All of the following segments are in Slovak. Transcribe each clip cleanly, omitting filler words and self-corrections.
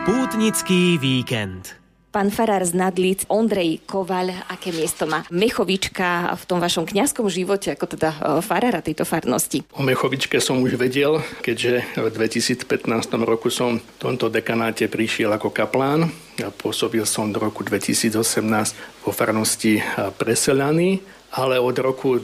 Pútnický víkend. Pán farár z Nadlíc, Ondrej Kovaľ, aké miesto má Mechovička v tom vašom kňazskom živote, ako teda farára tejto farnosti? O Mechovičke som už vedel, keďže v 2015 roku som v tomto dekanáte prišiel ako kaplán. Pôsobil som do roku 2018 vo farnosti Preseľany, ale od roku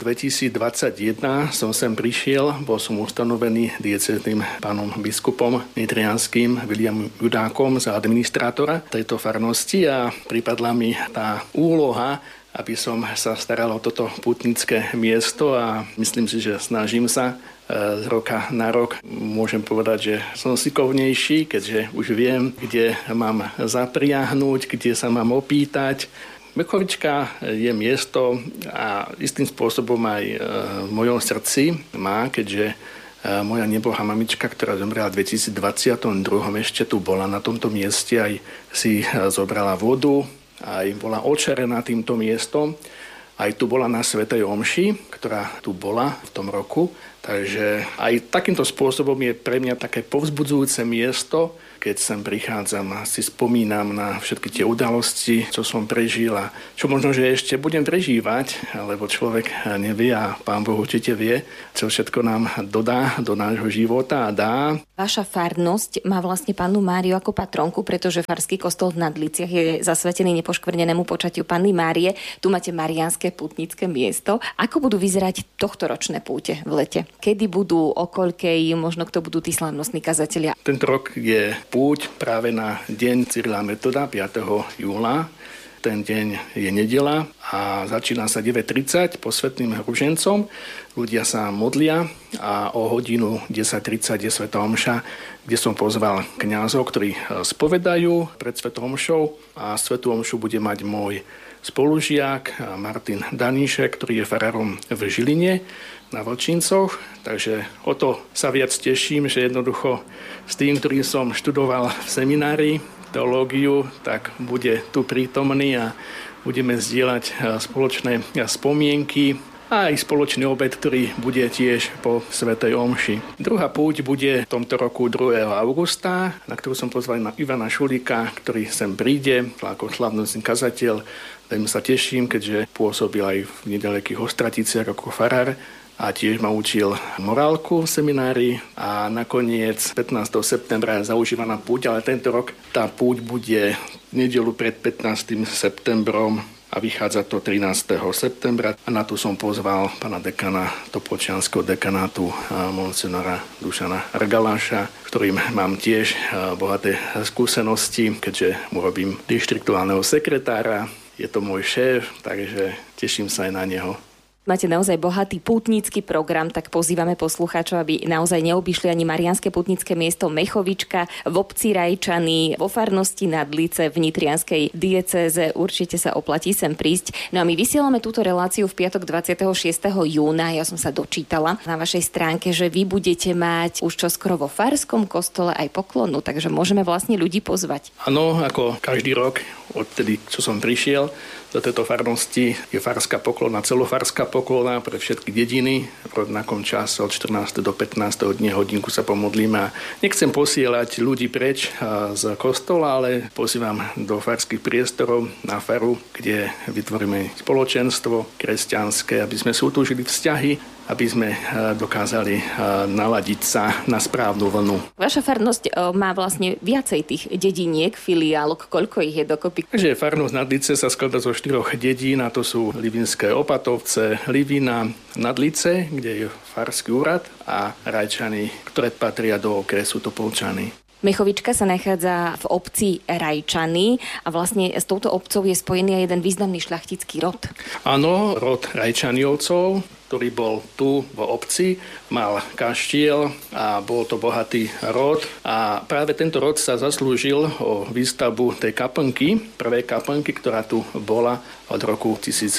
2021 som sem prišiel, bol som ustanovený diecézným pánom biskupom nitrianským Viliamom Judákom za administrátora tejto farnosti a pripadla mi tá úloha, aby som sa staral o toto pútnické miesto a myslím si, že snažím sa z roka na rok. Môžem povedať, že som sikovnejší, keďže už viem, kde mám zapriahnuť, kde sa mám opýtať. Mechovička je miesto a istým spôsobom aj v mojom srdci má, keďže moja nebohá mamička, ktorá zomrela v 2022, ešte tu bola na tomto mieste, aj si zobrala vodu, aj bola očarená týmto miestom. Aj tu bola na svätej omši, ktorá tu bola v tom roku. Takže aj takýmto spôsobom je pre mňa také povzbudzujúce miesto, keď sem prichádzam a si spomínam na všetky tie udalosti, čo som prežil a čo možno, že ešte budem prežívať, lebo človek nevie a Pán Boh určite vie, čo všetko nám dodá do nášho života a dá. Vaša farnosť má vlastne Pannu Máriu ako patronku, pretože farský kostol v Nadliciach je zasvetený nepoškvrnenému počatiu Panny Márie. Tu máte mariánske pútnické miesto. Ako budú vyzerať tohtoročné púte v lete? Kedy budú, o koľkej, možno kto budú tí slávnostní kazatelia? Tento rok je púť práve na deň Cyrila Metoda 5. júla. Ten deň je nedeľa a začína sa 9:30 posvätným ružencom. Ľudia sa modlia a o hodinu 10:30 je svätá omša, kde som pozval kňazov, ktorí spovedajú pred svätou omšou a svätú omšu bude mať môj spolužiak Martin Daníšek, ktorý je farárom v Žiline na Vlčíncoch. Takže o to sa viac teším, že jednoducho s tým, ktorým som študoval v seminári teológiu, tak bude tu prítomný a budeme zdieľať spoločné spomienky a aj spoločný obed, ktorý bude tiež po svätej omši. Druhá púť bude v tomto roku 2. augusta, na ktorú som pozval na Ivana Šulíka, ktorý sem príde ako slávnostný kazateľ. Veľmi sa teším, keďže pôsobil aj v nedalekých Ostraticiach ako farár a tiež ma učil morálku v seminári a nakoniec 15. septembra je zaužívaná púť, ale tento rok tá púť bude nedeľu pred 15. septembrom a vychádza to 13. septembra. A na tu som pozval pána dekana Topolčianskeho dekanátu monsignora Dušana Rgaláša, ktorým mám tiež bohaté skúsenosti, keďže mu robím dištriktuálneho sekretára. Je to môj šéf, takže teším sa aj na neho. Máte naozaj bohatý pútnický program, tak pozývame poslucháčov, aby naozaj neobyšli ani mariánske pútnické miesto Mechovička v obci Rajčany, vo farnosti Nadlice v nitrianskej diecéze. Určite sa oplatí sem prísť. No a my vysielame túto reláciu v piatok 26. júna. Ja som sa dočítala na vašej stránke, že vy budete mať už čoskoro vo farskom kostole aj poklonu, takže môžeme vlastne ľudí pozvať. Áno, ako každý rok, odtedy, čo som prišiel do tejto farnosti, je farská poklona, celofarská poklona pre všetky dediny. V rovnakom čase od 14. do 15. dne hodinku sa pomodlíme. Nechcem posielať ľudí preč z kostola, ale pozývam do farských priestorov na faru, kde vytvoríme spoločenstvo kresťanské, aby sme si utúžili vzťahy, aby sme dokázali naladiť sa na správnu vlnu. Vaša farnosť má vlastne viacej tých dediniek, filiálok. Koľko ich je dokopy? Takže farnosť Nadlice sa skladá zo 4 dedín, a to sú Livinské Opatovce, Livina, Nadlice, kde je farský úrad, a Rajčany, ktoré patria do okresu Topolčany. Mechovička sa nachádza v obci Rajčany a vlastne s touto obcou je spojený aj jeden významný šľachtický rod. Áno, rod Rajčaniovcov, ktorý bol tu v obci, mal kaštiel a bol to bohatý rod. A práve tento rod sa zaslúžil o výstavbu tej kaplnky, prvej kaplnky, ktorá tu bola od roku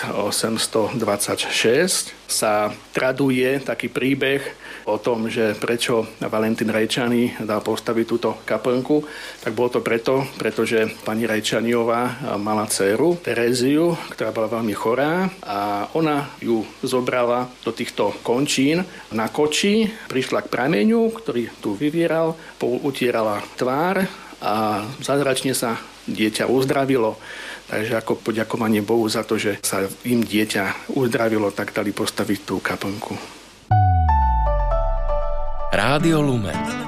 1826. Sa traduje taký príbeh o tom, že prečo Valentín Rajčany dal postaviť túto kaplnku. Tak bolo to pretože pani Rajčaniová mala dcéru Teréziu, ktorá bola veľmi chorá, a ona ju zobrala do týchto končín na koči, prišla k prameňu, ktorý tu vyvieral, utierala tvár a zázračne sa dieťa uzdravilo. Takže ako poďakovanie Bohu za to, že sa im dieťa uzdravilo, tak dali postaviť tú kaplnku. Rádio Lumen.